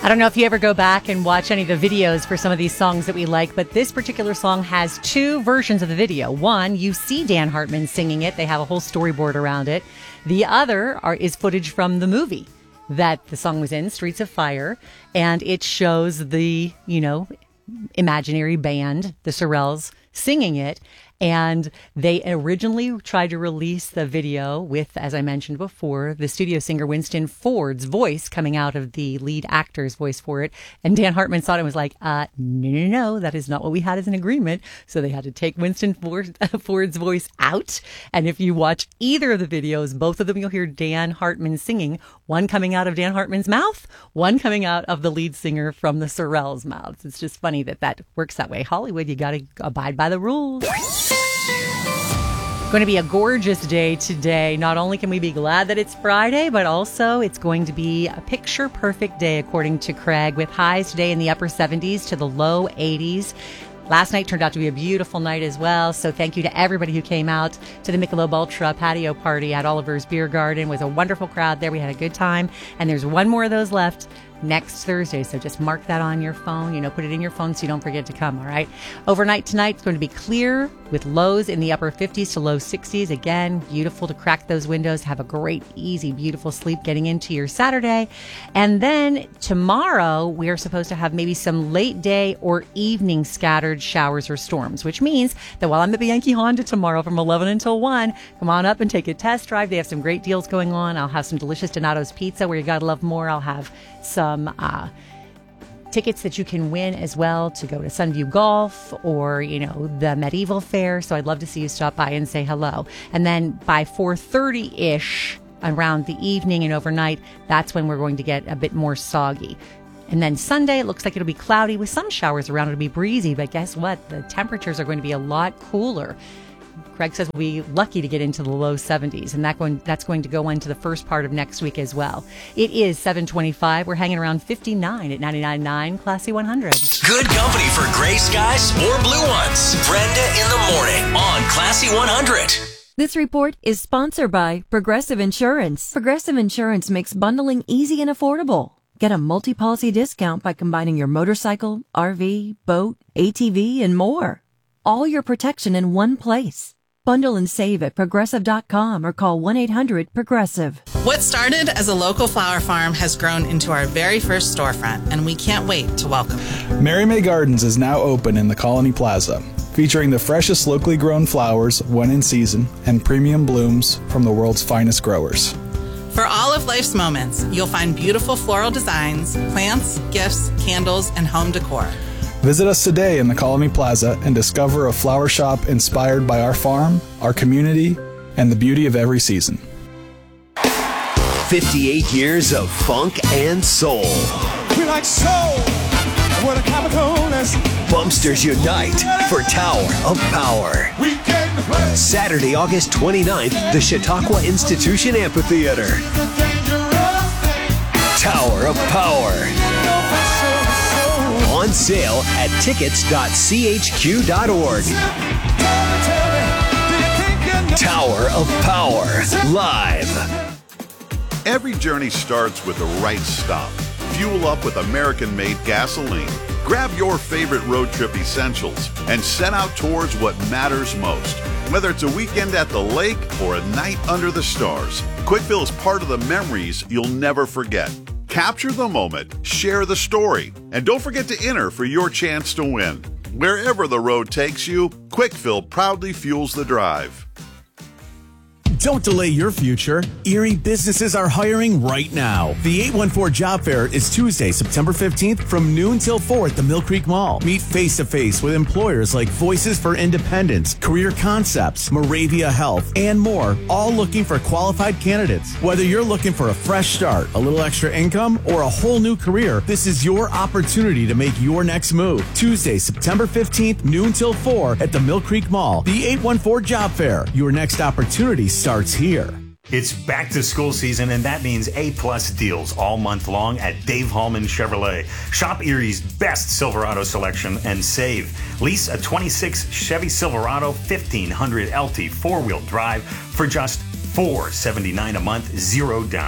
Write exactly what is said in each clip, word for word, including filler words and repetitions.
I don't know if you ever go back and watch any of the videos for some of these songs that we like, but this particular song has two versions of the video. One, you see Dan Hartman singing it. They have a whole storyboard around it. The other are, is footage from the movie that the song was in, Streets of Fire, and it shows the, you know, imaginary band, the Sorrells, singing it. And they originally tried to release the video with, as I mentioned before, the studio singer Winston Ford's voice coming out of the lead actor's voice for it. And Dan Hartman saw it and was like, uh, no, no, no, that is not what we had as an agreement. So they had to take Winston Ford, Ford's voice out. And if you watch either of the videos, both of them, you'll hear Dan Hartman singing, one coming out of Dan Hartman's mouth, one coming out of the lead singer from the Sorrells' mouths. It's just funny that that works that way. Hollywood, you got to abide by the rules. Going to be a gorgeous day today. Not only can we be glad that it's Friday, but also it's going to be a picture perfect day, according to Craig, with highs today in the upper seventies to the low eighties. Last night turned out to be a beautiful night as well. So thank you to everybody who came out to the Michelob Ultra patio party at Oliver's Beer Garden. It was a wonderful crowd there. We had a good time. And there's one more of those left next Thursday. So just mark that on your phone, you know, put it in your phone so you don't forget to come. All right. Overnight tonight, it's going to be clear with lows in the upper fifties to low sixties. Again, beautiful to crack those windows. Have a great, easy, beautiful sleep getting into your Saturday. And then tomorrow, we are supposed to have maybe some late day or evening scattered showers or storms, which means that while I'm at Bianchi Honda tomorrow from eleven until one, come on up and take a test drive. They have some great deals going on. I'll have some delicious Donato's pizza where you gotta love more. I'll have some uh, tickets that you can win as well to go to Sunview Golf or, you know, the Medieval Fair. So I'd love to see you stop by and say hello. And then by four thirty-ish around the evening and overnight, that's when we're going to get a bit more soggy. And then Sunday, it looks like it'll be cloudy with some showers around. It'll be breezy, but guess what? The temperatures are going to be a lot cooler. Craig says we'll be lucky to get into the low seventies, and that going, that's going to go into the first part of next week as well. It is seven twenty-five. We're hanging around fifty-nine at ninety-nine point nine Classy one hundred. Good company for gray skies or blue ones. Brenda in the morning on Classy one hundred. This report is sponsored by Progressive Insurance. Progressive Insurance makes bundling easy and affordable. Get a multi-policy discount by combining your motorcycle, R V, boat, A T V, and more. All your protection in one place. Bundle and save at progressive dot com or call one eight hundred progressive. What started as a local flower farm has grown into our very first storefront, and we can't wait to welcome you. Mary May Gardens is now open in the Colony Plaza, featuring the freshest locally grown flowers when in season and premium blooms from the world's finest growers. For all of life's moments, you'll find beautiful floral designs, plants, gifts, candles, and home decor. Visit us today in the Colony Plaza and discover a flower shop inspired by our farm, our community, and the beauty of every season. fifty-eight years of funk and soul. We like soul. What a Capricornus. Bumpsters unite for Tower of Power. Saturday, August twenty-ninth, the Chautauqua Institution Amphitheater. Tower of Power. On sale at tickets dot c h q dot org. Tower of Power, live. Every journey starts with the right stop. Fuel up with American-made gasoline. Grab your favorite road trip essentials and set out towards what matters most. Whether it's a weekend at the lake or a night under the stars, Quickfill is part of the memories you'll never forget. Capture the moment, share the story, and don't forget to enter for your chance to win. Wherever the road takes you, Quickfill proudly fuels the drive. Don't delay your future. Erie businesses are hiring right now. The eight one four Job Fair is Tuesday, September fifteenth from noon till four at the Mill Creek Mall. Meet face-to-face with employers like Voices for Independence, Career Concepts, Moravia Health, and more, all looking for qualified candidates. Whether you're looking for a fresh start, a little extra income, or a whole new career, this is your opportunity to make your next move. Tuesday, September fifteenth, noon till four at the Mill Creek Mall. The eight one four Job Fair. Your next opportunity starts here. It's back to school season, and that means A-plus deals all month long at Dave Hallman Chevrolet. Shop Erie's best Silverado selection and save. Lease a twenty-six Chevy Silverado fifteen hundred L T four-wheel drive for just four hundred seventy-nine dollars a month, zero down.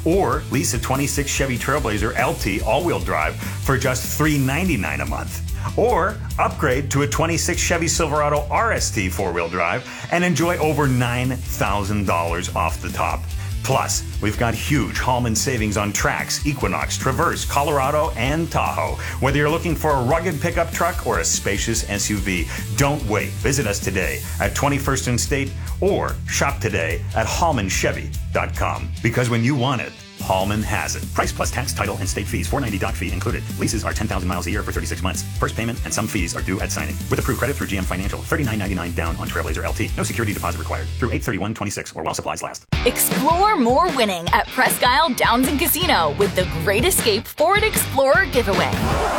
Or lease a twenty-six Chevy Trailblazer L T all-wheel drive for just three hundred ninety-nine dollars a month. Or upgrade to a twenty-six Chevy Silverado R S T four-wheel drive and enjoy over nine thousand dollars off the top. Plus, we've got huge Hallman savings on Trax, Equinox, Traverse, Colorado, and Tahoe. Whether you're looking for a rugged pickup truck or a spacious S U V, don't wait. Visit us today at twenty-first and State or shop today at Hallman Chevy dot com. Because when you want it, Hallman has it. Price plus tax, title, and state fees. four hundred ninety dollars dock fee included. Leases are ten thousand miles a year for thirty-six months. First payment and some fees are due at signing. With approved credit through G M Financial. thirty-nine ninety-nine down on Trailblazer L T. No security deposit required. Through eight thirty-one twenty-six or while supplies last. Explore more winning at Presque Isle Downs and Casino with the Great Escape Ford Explorer giveaway.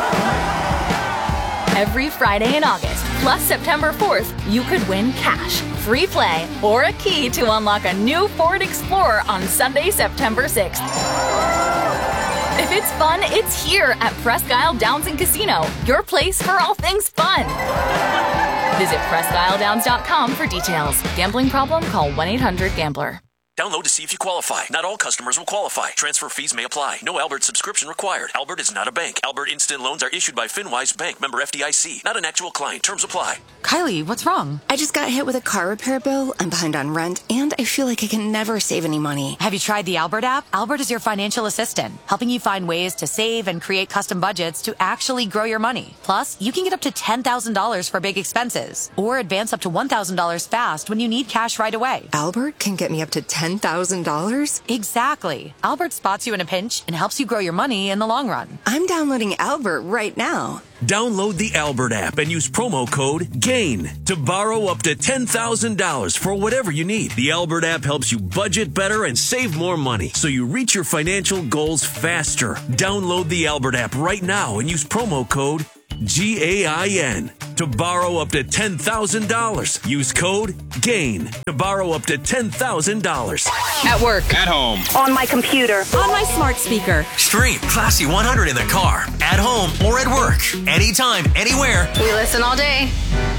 Every Friday in August, plus September fourth, you could win cash, free play, or a key to unlock a new Ford Explorer on Sunday, September sixth. If it's fun, it's here at Presque Isle Downs and Casino, your place for all things fun. Visit Presque Isle Downs dot com for details. Gambling problem? Call one eight hundred gambler. Download to see if you qualify. Not all customers will qualify. Transfer fees may apply. No Albert subscription required. Albert is not a bank. Albert Instant Loans are issued by FinWise Bank, member F D I C. Not an actual client. Terms apply. Kylie, what's wrong? I just got hit with a car repair bill. I'm behind on rent, and I feel like I can never save any money. Have you tried the Albert app? Albert is your financial assistant, helping you find ways to save and create custom budgets to actually grow your money. Plus, you can get up to ten thousand dollars for big expenses, or advance up to one thousand dollars fast when you need cash right away. Albert can get me up to ten thousand dollars? Exactly. Albert spots you in a pinch and helps you grow your money in the long run. I'm downloading Albert right now. Download the Albert app and use promo code GAIN to borrow up to ten thousand dollars for whatever you need. The Albert app helps you budget better and save more money so you reach your financial goals faster. Download the Albert app right now and use promo code G A I N to borrow up to ten thousand dollars. Use code GAIN to borrow up to ten thousand dollars. At work. At home. On my computer. On my smart speaker. Stream Classy one hundred in the car, at home, or at work. Anytime, anywhere. We listen all day.